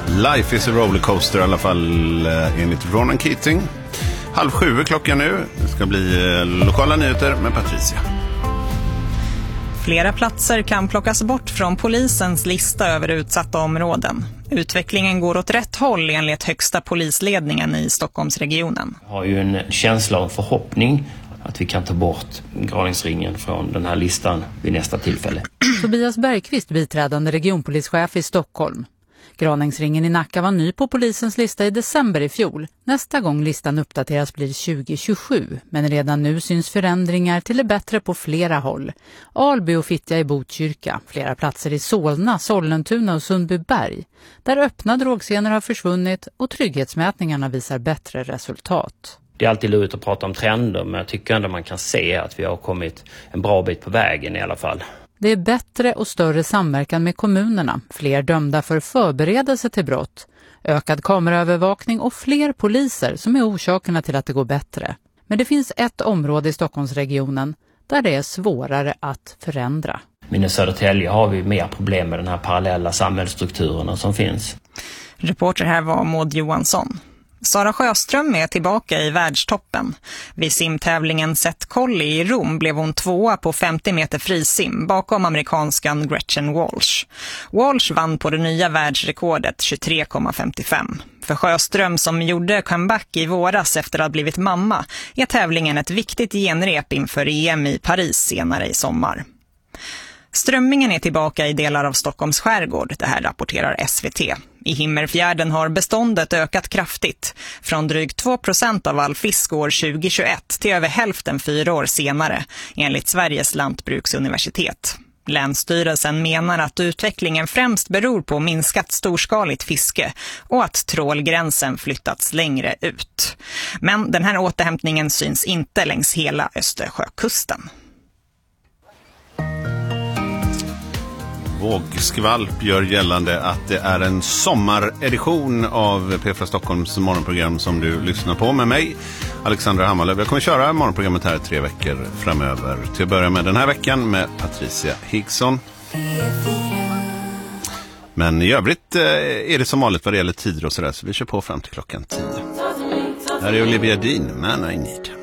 Life is a rollercoaster i alla fall enligt Ronan Keating. 6:30 klockan nu. Det ska bli lokala nyheter med Patricia. Flera platser kan plockas bort från polisens lista över utsatta områden. Utvecklingen går åt rätt håll enligt högsta polisledningen i Stockholmsregionen. Jag har ju en känsla och förhoppning att vi kan ta bort Graningsringen från den här listan vid nästa tillfälle. Tobias Bergqvist, biträdande regionpolischef i Stockholm. Graningsringen i Nacka var ny på polisens lista i december i fjol. Nästa gång listan uppdateras blir 2027, men redan nu syns förändringar till det bättre på flera håll. Alby och Fittja i Botkyrka, flera platser i Solna, Sollentuna och Sundbyberg. Där öppna drogscener har försvunnit och trygghetsmätningarna visar bättre resultat. Det är alltid lurigt att prata om trender, men jag tycker ändå man kan se att vi har kommit en bra bit på vägen i alla fall. Det är bättre och större samverkan med kommunerna, fler dömda för förberedelse till brott, ökad kameraövervakning och fler poliser som är orsakerna till att det går bättre. Men det finns ett område i Stockholmsregionen där det är svårare att förändra. Men i Södertälje har vi mer problem med den här parallella samhällsstrukturerna som finns. Reporter här var Maud Johansson. Sara Sjöström är tillbaka i världstoppen. Vid simtävlingen Set Collie i Rom blev hon 2:a på 50 meter frisim bakom amerikanskan Gretchen Walsh. Walsh vann på det nya världsrekordet 23,55. För Sjöström, som gjorde comeback i våras efter att ha blivit mamma, är tävlingen ett viktigt genrep inför EM i Paris senare i sommar. Strömmingen är tillbaka i delar av Stockholms skärgård, det här rapporterar SVT. I Himmerfjärden har beståndet ökat kraftigt, från drygt 2% av all fisk år 2021 till över hälften 4 år senare, enligt Sveriges lantbruksuniversitet. Länsstyrelsen menar att utvecklingen främst beror på minskat storskaligt fiske och att trålgränsen flyttats längre ut. Men den här återhämtningen syns inte längs hela Östersjökusten. Vågskvalp gör gällande att det är en sommaredition av P4 Stockholms morgonprogram som du lyssnar på med mig, Alexandra Hammarlöf. Jag kommer köra morgonprogrammet här 3 veckor framöver. Till att börja med den här veckan med Patricia Higgson. Men i övrigt är det som vanligt vad det gäller tider och sådär, så vi kör på fram till klockan 10. Här är Olivia Dean, Man I Need.